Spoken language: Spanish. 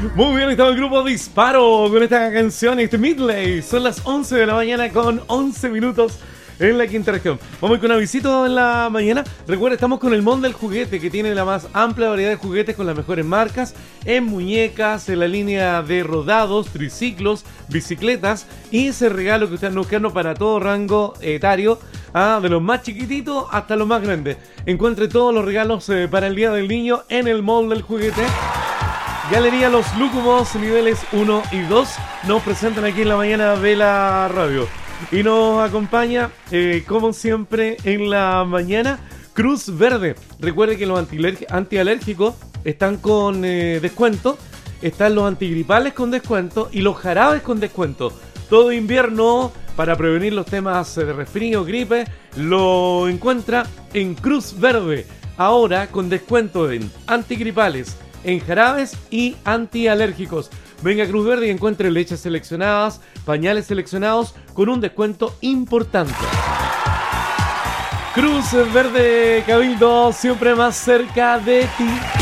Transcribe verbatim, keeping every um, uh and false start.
Muy bien, estaba el grupo Disparo con esta canción, este medley. Son las once de la mañana con once minutos en la quinta región. Vamos con una visita en la mañana. Recuerda, estamos con el Mall del Juguete, que tiene la más amplia variedad de juguetes con las mejores marcas, en muñecas, en la línea de rodados, triciclos, bicicletas y ese regalo que ustedes nos buscando para todo rango etario, ah, de los más chiquititos hasta los más grandes. Encuentre todos los regalos eh, para el Día del Niño en el Mall del Juguete. Galería Los Lúcumos, niveles uno y dos, nos presentan aquí en la mañana de la radio. Y nos acompaña, eh, como siempre, en la mañana, Cruz Verde. Recuerde que los antialérgicos están con eh, descuento, están los antigripales con descuento y los jarabes con descuento. Todo invierno, para prevenir los temas de resfrío, gripe, lo encuentra en Cruz Verde. Ahora con descuento en antigripales, en jarabes y antialérgicos. Venga a Cruz Verde y encuentre leches seleccionadas, pañales seleccionados con un descuento importante. Cruz Verde Cabildo, siempre más cerca de ti.